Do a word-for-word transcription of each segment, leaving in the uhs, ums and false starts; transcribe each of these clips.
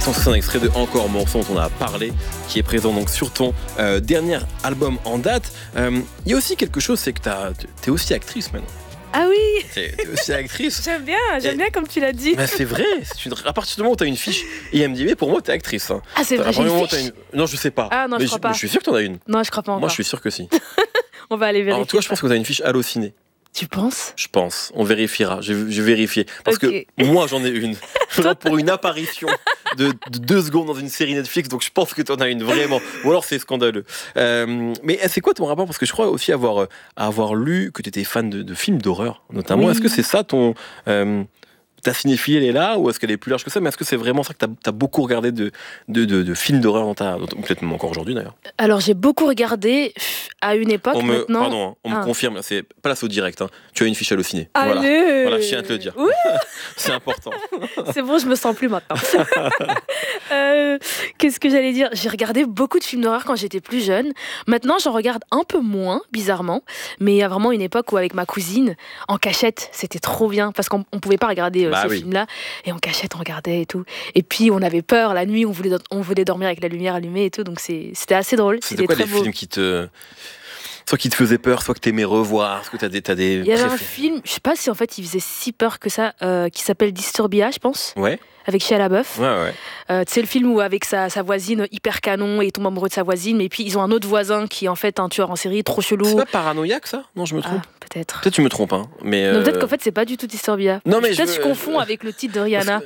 l'instant, c'est un extrait de Encore morceau dont on a parlé, qui est présent donc sur ton euh, dernier album en date. Il euh, y a aussi quelque chose, c'est que tu es aussi actrice maintenant. Ah oui. T'es aussi actrice. J'aime bien, j'aime Et... bien comme tu l'as dit. Bah c'est vrai, c'est une... à partir du moment où tu as une fiche I M D B, pour moi tu es actrice. Hein. Ah c'est vrai, j'ai une fiche une... Non je sais pas. Ah non, mais je crois je, pas. Mais je suis sûr que tu en as une. Non je crois pas encore. Moi je suis sûr que si. On va aller vérifier. Alors toi je pense que tu as une fiche Allociné. Tu penses? Je pense, on vérifiera, je, je vais vérifier. Parce okay. que moi j'en ai une, pour une apparition de, de deux secondes dans une série Netflix, donc je pense que tu en as une vraiment, ou alors c'est scandaleux. Euh, mais c'est quoi ton rapport? Parce que je crois aussi avoir, avoir lu que tu étais fan de, de films d'horreur, notamment. Oui. Est-ce que c'est ça ton... Euh, ta cinéphilie, elle est là, ou est-ce qu'elle est plus large que ça? Mais est-ce que c'est vraiment ça que tu as beaucoup regardé de, de, de, de films d'horreur dans ta... Peut-être même encore aujourd'hui, d'ailleurs. Alors, j'ai beaucoup regardé à une époque, on me, maintenant... Pardon, hein, on ah. me confirme, c'est place au direct. Hein. Tu as une fiche Allociné. Allez. Voilà, voilà, je tiens à te le dire. C'est important. C'est bon, je me sens plus maintenant. euh, qu'est-ce que j'allais dire? J'ai regardé beaucoup de films d'horreur quand j'étais plus jeune. Maintenant, j'en regarde un peu moins, bizarrement. Mais il y a vraiment une époque où, avec ma cousine, en cachette, c'était trop bien. Parce qu'on ne pouvait pas regarder... Euh, bah, ces oui. films-là, et en cachette on regardait et tout, et puis on avait peur la nuit, on voulait, on voulait dormir avec la lumière allumée et tout, donc c'est, c'était assez drôle. C'était, c'était quoi les beau. films qui te... soit qui te faisaient peur, soit que t'aimais revoir, soit que t'as des, t'as des il y avait un film, je sais pas si en fait il faisait si peur que ça, euh, qui s'appelle Disturbia, je pense. Ouais. Avec Shia LaBeouf. Ouais, ouais. Euh, tu sais, le film où avec sa, sa voisine hyper canon, et il tombe amoureux de sa voisine, mais puis ils ont un autre voisin qui est en fait un tueur en série trop chelou. C'est pas paranoïaque ça? Non, je me trompe. Ah, peut-être. Peut-être tu me trompes, hein. Mais non, euh... peut-être qu'en fait c'est pas du tout Disturbia. Non, mais peut-être je, je confonds je... avec le titre de Rihanna.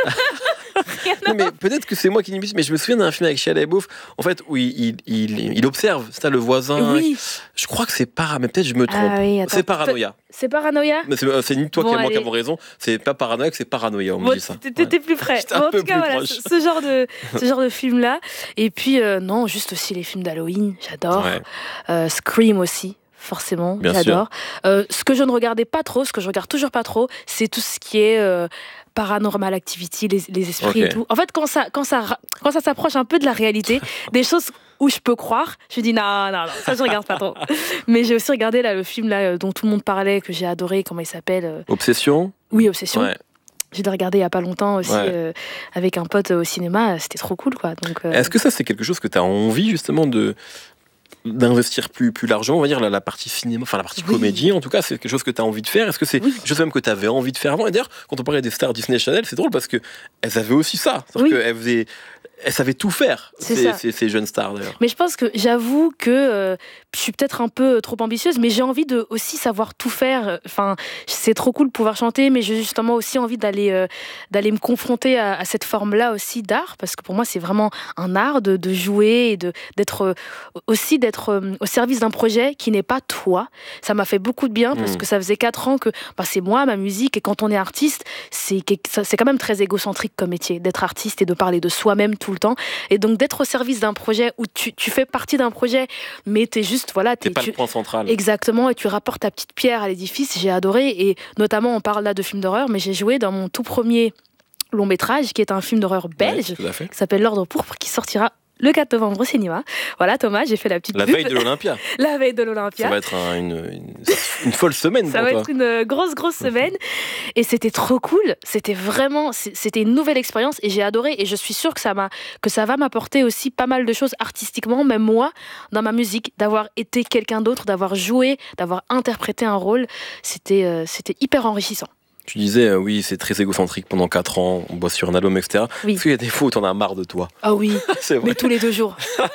Non, mais peut-être que c'est moi qui n'imite, mais je me souviens d'un film avec Shia LaBeouf, en fait, où il, il, il, il observe, c'est ça, le voisin. Oui. Je crois que c'est para, mais peut-être je me trompe. Ah oui, attends, c'est paranoïa. C'est paranoïa. Mais c'est, c'est ni toi bon, qui moi qui avons raison. C'est pas paranoïaque, c'est paranoïa. On bon, me dit ça. T'étais ouais. plus près. Bon, en tout cas, voilà, ce, ce genre de ce genre de film là. Et puis euh, non, juste aussi les films d'Halloween, j'adore. Ouais. Euh, Scream aussi. Forcément, Bien j'adore. Euh, ce que je ne regardais pas trop, ce que je regarde toujours pas trop, c'est tout ce qui est euh, Paranormal Activity, les, les esprits okay. et tout. En fait, quand ça, quand ça, quand ça s'approche un peu de la réalité, des choses où je peux croire, je dis non, non, non, ça je regarde pas trop. Mais j'ai aussi regardé là le film là dont tout le monde parlait, que j'ai adoré, comment il s'appelle euh... Obsession. Oui, Obsession. Ouais. J'ai regardé il y a pas longtemps aussi ouais. euh, avec un pote au cinéma, c'était trop cool quoi. Donc. Euh... Est-ce que ça c'est quelque chose que tu as envie justement de d'investir plus, plus largement, on va dire, la, la partie cinéma, enfin la partie oui. comédie, en tout cas, c'est quelque chose que tu as envie de faire. Est-ce que c'est oui. quelque chose même que tu avais envie de faire avant? Et d'ailleurs, quand on parlait des stars Disney Channel, c'est drôle parce qu'elles avaient aussi ça. C'est-à-dire oui. qu'elles faisaient... Elles savaient tout faire, ces, ces, ces jeunes stars d'ailleurs. Mais je pense que j'avoue que euh, je suis peut-être un peu trop ambitieuse, mais j'ai envie de aussi savoir tout faire. Enfin, c'est trop cool de pouvoir chanter, mais j'ai justement aussi envie d'aller, euh, d'aller me confronter à, à cette forme-là aussi d'art, parce que pour moi c'est vraiment un art de, de jouer et de, d'être euh, aussi d'être euh, au service d'un projet qui n'est pas toi. Ça m'a fait beaucoup de bien parce mmh. que ça faisait quatre ans que bah, c'est moi, ma musique, et quand on est artiste, c'est, c'est quand même très égocentrique comme métier, d'être artiste et de parler de soi-même tout le temps, et donc d'être au service d'un projet où tu, tu fais partie d'un projet mais t'es juste voilà t'es, t'es pas tu, le point central exactement, et tu rapportes ta petite pierre à l'édifice. J'ai adoré, et notamment on parle là de films d'horreur, mais j'ai joué dans mon tout premier long métrage qui est un film d'horreur belge ouais, qui s'appelle L'Ordre Pourpre, qui sortira le quatre novembre au cinéma. Voilà Thomas, j'ai fait la petite la pub. veille de l'Olympia. La veille de l'Olympia. Ça va être un, une, une, une folle semaine ça pour va toi. être une grosse grosse semaine, et c'était trop cool. C'était vraiment, c'était une nouvelle expérience et j'ai adoré, et je suis sûre que ça m'a, que ça va m'apporter aussi pas mal de choses artistiquement, même moi dans ma musique, d'avoir été quelqu'un d'autre, d'avoir joué, d'avoir interprété un rôle. C'était, euh, c'était hyper enrichissant. Tu disais, euh, oui, c'est très égocentrique pendant quatre ans, on bosse sur un album, et cetera. Oui. Est-ce qu'il y a des fois où t'en as marre de toi? Ah oui, c'est vrai. Mais tous les deux jours.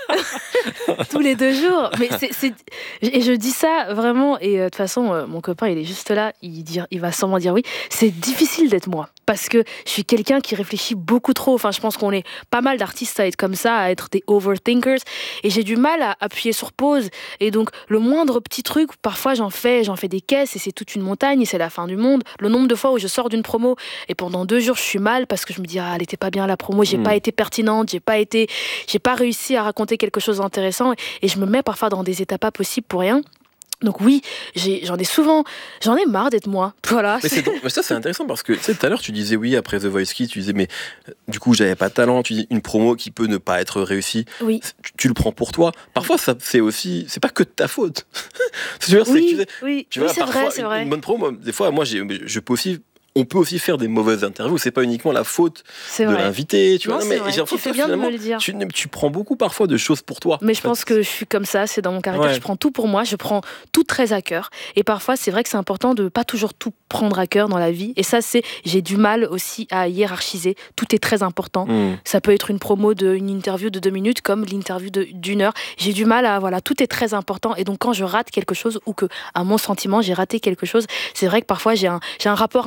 Tous les deux jours. Mais c'est, c'est... Et je dis ça vraiment, et de euh, toute façon, euh, mon copain, il est juste là, il, dit, il va sûrement dire oui. C'est difficile d'être moi, parce que je suis quelqu'un qui réfléchit beaucoup trop. Enfin, je pense qu'on est pas mal d'artistes à être comme ça, à être des overthinkers, et j'ai du mal à appuyer sur pause. Et donc, le moindre petit truc, parfois j'en fais, j'en fais des caisses, et c'est toute une montagne, et c'est la fin du monde. Le nombre de fois où je sors d'une promo et pendant deux jours je suis mal parce que je me dis ah elle était pas bien la promo, j'ai mmh. pas été pertinente, j'ai pas été, j'ai pas réussi à raconter quelque chose d'intéressant, et je me mets parfois dans des états pas possibles pour rien. Donc oui, j'ai, j'en ai souvent, j'en ai marre d'être moi. Voilà. Mais, c'est donc, mais ça c'est intéressant parce que tu sais, tout à l'heure tu disais oui après The Voice Kids, tu disais mais du coup j'avais pas de talent, tu dis une promo qui peut ne pas être réussie. Oui. Tu, tu le prends pour toi. Parfois ça c'est aussi, c'est pas que de ta faute. C'est, dire, oui, c'est que tu, oui, tu vois, oui, c'est parfois, vrai, c'est une, vrai. Une bonne promo, des fois moi j'ai, je peux aussi on peut aussi faire des mauvaises interviews. C'est pas uniquement la faute c'est de vrai. l'invité. Tu non, vois, c'est mais vrai. j'ai Tu fais bien de me le dire. Tu, tu prends beaucoup parfois de choses pour toi. Mais je pense que je suis comme ça, c'est dans mon caractère. Ouais. Je prends tout pour moi, je prends tout très à cœur. Et parfois, c'est vrai que c'est important de pas toujours tout prendre à cœur dans la vie. Et ça, c'est, j'ai du mal aussi à hiérarchiser. Tout est très important. Mmh. Ça peut être une promo d'une interview de deux minutes comme l'interview de, d'une heure. J'ai du mal à, voilà, tout est très important. Et donc, quand je rate quelque chose ou que, à mon sentiment, j'ai raté quelque chose, c'est vrai que parfois, j'ai un, j'ai un rapport